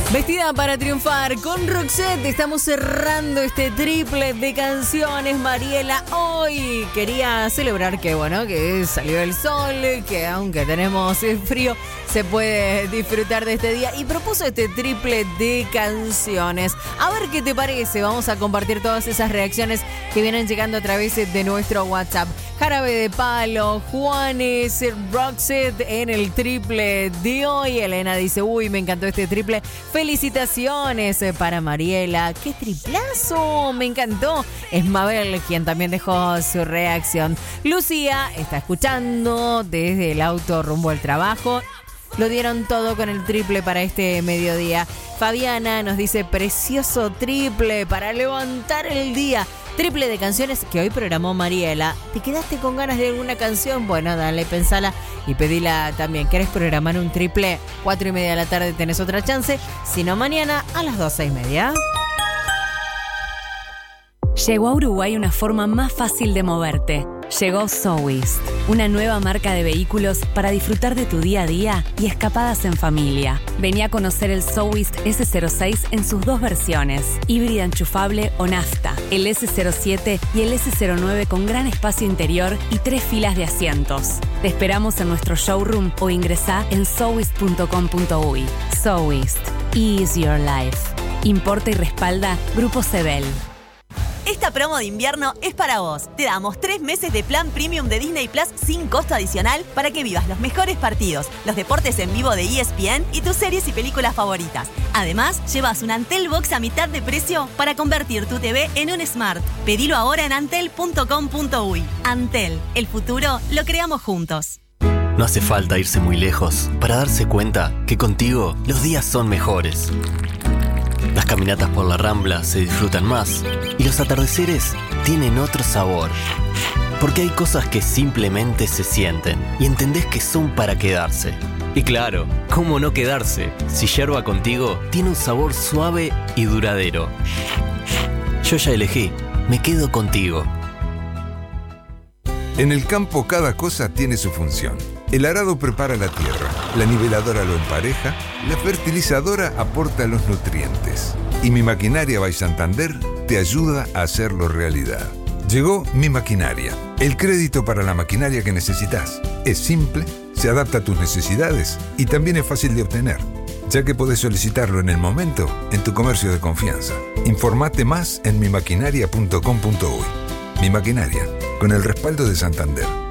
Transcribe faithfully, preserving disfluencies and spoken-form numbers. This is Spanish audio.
Vestida para triunfar con Roxette, estamos cerrando este triple de canciones. Mariela hoy quería celebrar que bueno, que salió el sol, que aunque tenemos frío, se puede disfrutar de este día y propuso este triple de canciones. A ver qué te parece, vamos a compartir todas esas reacciones que vienen llegando a través de nuestro WhatsApp. Jarabe de Palo, Juanes, Roxette en el triple de hoy. Elena dice, uy, me encantó este triple. Felicitaciones para Mariela. ¡Qué triplazo! Me encantó. Es Mabel quien también dejó su reacción. Lucía está escuchando desde el auto rumbo al trabajo. Lo dieron todo con el triple para este mediodía. Fabiana nos dice, precioso triple para levantar el día. Triple de canciones que hoy programó Mariela. ¿Te quedaste con ganas de alguna canción? Bueno, dale, pensala y pedila también. ¿Querés programar un triple? Cuatro y media de la tarde tenés otra chance. Si no, mañana a las doce y media. Llegó a Uruguay una forma más fácil de moverte. Llegó Sowist, una nueva marca de vehículos para disfrutar de tu día a día y escapadas en familia. Vení a conocer el Sowist ese cero seis en sus dos versiones, híbrida enchufable o nafta, el ese cero siete y el ese cero nueve con gran espacio interior y tres filas de asientos. Te esperamos en nuestro showroom o ingresá en sowist punto com punto uy. Sowist, ease your life. Importa y respalda Grupo Sebel. Esta promo de invierno es para vos. Te damos tres meses de plan premium de Disney Plus sin costo adicional para que vivas los mejores partidos, los deportes en vivo de E S P N y tus series y películas favoritas. Además, llevas un Antel Box a mitad de precio para convertir tu T V en un Smart. Pedilo ahora en antel punto com punto uy. Antel, el futuro lo creamos juntos. No hace falta irse muy lejos para darse cuenta que contigo los días son mejores. Las caminatas por la Rambla se disfrutan más y los atardeceres tienen otro sabor. Porque hay cosas que simplemente se sienten y entendés que son para quedarse. Y claro, ¿cómo no quedarse si Yerba Contigo tiene un sabor suave y duradero? Yo ya elegí, me quedo contigo. En el campo cada cosa tiene su función. El arado prepara la tierra, la niveladora lo empareja, la fertilizadora aporta los nutrientes. Y Mi Maquinaria by Santander te ayuda a hacerlo realidad. Llegó Mi Maquinaria, el crédito para la maquinaria que necesitas. Es simple, se adapta a tus necesidades y también es fácil de obtener, ya que podés solicitarlo en el momento en tu comercio de confianza. Informate más en mi maquinaria punto com punto uy. Mi Maquinaria, con el respaldo de Santander.